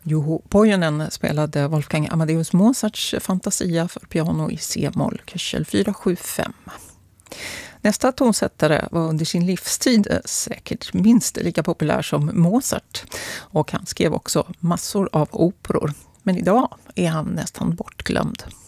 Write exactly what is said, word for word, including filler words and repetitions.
Juho Pohjonen spelade Wolfgang Amadeus Mozarts Fantasia för piano i C-moll, Köchel fyra sju fem. Nästa tonsättare var under sin livstid säkert minst lika populär som Mozart, och han skrev också massor av operor. Men idag är han nästan bortglömd.